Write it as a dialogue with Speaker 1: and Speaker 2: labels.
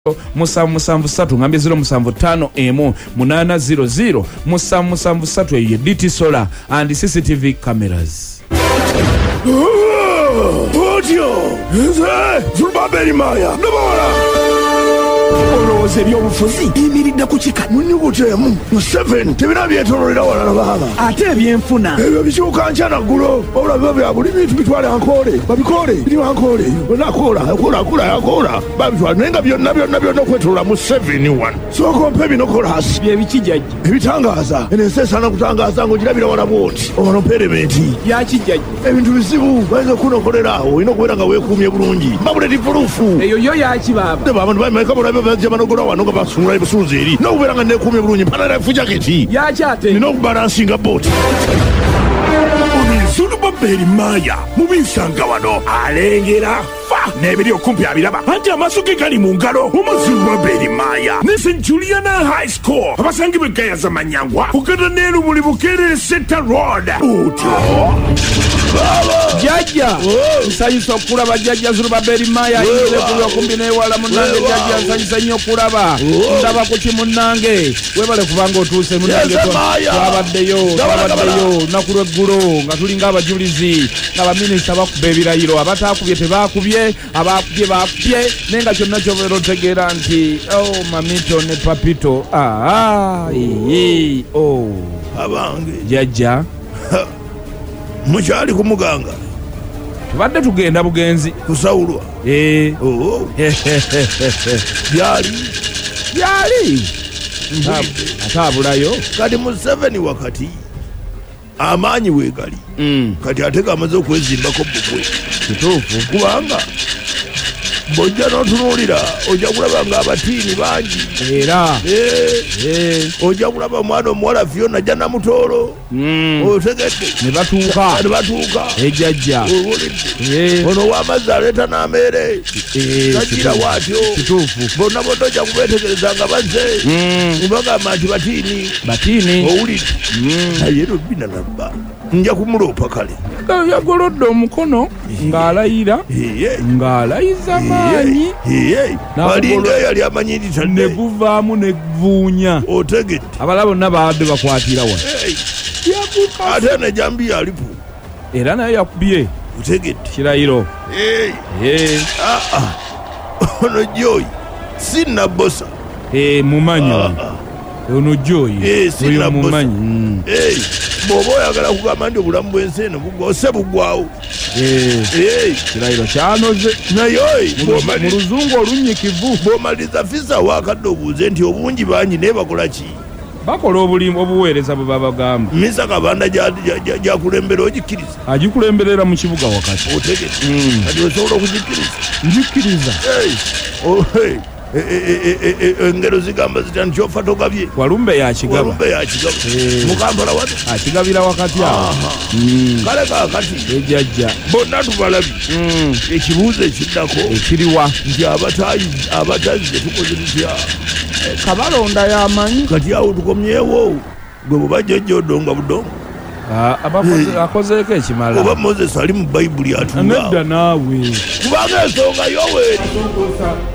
Speaker 1: musanvu ngambi 075 800 musanvu ye DT Solar and CCTV cameras.
Speaker 2: Audio! Zurubabeli Maya! Nabara! Olowooza ebyobufuzi emiridde ku kika munyugutemu mu 7 tebina byetololera walala baba
Speaker 3: ate ebyenfuna
Speaker 2: ebyo bikyuka nkya naggulo wabula biba bya buli bintu bitwale ankole babikole biri ankole akola babitwala naye nga byonna okwetolola mu 7-1 sooka ompe binokolasi
Speaker 3: byebikijjajja
Speaker 2: ebitangaaza enensi esaana kutangaaza ng'ogirabira wala bwoti ono perementi
Speaker 3: yakijjajja
Speaker 2: ebintu bizibu bayinza okunokolera awo olina okubeera nga weekuumye bulungi mabuleti pulufu
Speaker 3: eyo yo yakibaaba
Speaker 2: abantu bamaika bulabe bajamanogola wano nga basungula ebisunzi eri n'okubeera nga neekuumye bulungi mpana life jaketi
Speaker 3: yakyate
Speaker 2: nina okubalansinga booti Zurubabeli Maya mubisanga wano alengera fa n'ebiri okumpi abiraba anti amaaso ge gali mu ngalo Zurubabeli Maya ne St. Juliana High School abasangi begayaza manyangwa kugenda neru muli Bukeerere Center Road utyo
Speaker 1: Jajja nsanyusa okulaba Jajja Zurubabeli Maya inze kuli okumpi n'ewala munnange Jajja nsanyusa nnyo okulaba ndaba ku kimunnange webale kubanga otuuse munnange twabaddeyo lunaku lw'eggulo nga tulinga abajulizi n'abaminisita bakuba ebirayiro abatakubye tebakubye abakubye bakubye naye nga kyonna kyobeera otegeera nti mamito ne papito
Speaker 2: abange
Speaker 1: Jajja
Speaker 2: mukyali ku muganga
Speaker 1: tubadde tugenda bugenzi
Speaker 2: kusawulwa byali
Speaker 1: ate abulayo
Speaker 2: kati mu 7 wakati amaanyi weegali kati ate kamaze okwezimbako bukwe
Speaker 1: kituufu
Speaker 2: kubanga bw'ojja n'otunuulira ojja kulaba nga abatiini bangi
Speaker 1: era
Speaker 2: ojja kulaba omwana omuwala Fiona ajja namutoolo otegedde
Speaker 1: ne batuuka ejjajja
Speaker 2: ono ow'amazzi aleeta n'ameere tagira bw'atyo
Speaker 1: kituufu
Speaker 2: bonna bonna ojja kubeetegereza nga bazze mbagamba nti batiini owulire naye ero binanabba nja kumuloopa kale
Speaker 1: yagolodde omukono ng'alayira ng'alayiza maanyi
Speaker 2: balinga yali amanyirita
Speaker 1: ne guvaamu ne guvuunya
Speaker 2: otegedde
Speaker 1: abala bonna baadde bakwatira wa
Speaker 2: ate ne jambi alipo
Speaker 1: era naye yakubye
Speaker 2: otegedde
Speaker 1: kirayiro
Speaker 2: ono Joy si Nabbosa
Speaker 1: mumanyi ono Joy oyo mumanyi
Speaker 2: bw'oba oyagala kugamba nti obulamu bw'ensi eno bugose buggwawo
Speaker 1: kirayiro kyanoze
Speaker 2: naye
Speaker 1: mu luzungu olunyikivu
Speaker 2: bw'omaliriza fisa waakadde obuuze nti obungi bangi naye bakola ki
Speaker 1: bakola obuweereza bwe babagamba
Speaker 2: misa kabanda gyakulembera ogikkiriza
Speaker 1: agikulemberera mu kibuga wakati
Speaker 2: otegete kati osobola okugikkiriza
Speaker 1: ngikkiriza
Speaker 2: engero zigamba zitya nti kyofa togabye
Speaker 1: walumbe yakigaba
Speaker 2: mukampala wati
Speaker 1: akigabira wakati awo
Speaker 2: kale kakati
Speaker 1: ejjajja
Speaker 2: bonna tubalabye ekibuuzo ekiddako
Speaker 1: ekiriwa
Speaker 2: nti abatazi tetukoze tutya
Speaker 1: kabalonda yamanyi
Speaker 2: kati awo tukomyewo gwe bwebajjajja odonga budongo
Speaker 1: akozeeko ekimala
Speaker 2: oba Moses ali mu bayibuli atula
Speaker 1: nedda naawe
Speaker 2: kubanga ensonga yoweeri